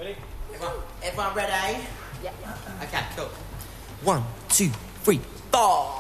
Ready? Everyone ready? Yeah. Okay, cool. 1, 2, 3, 4.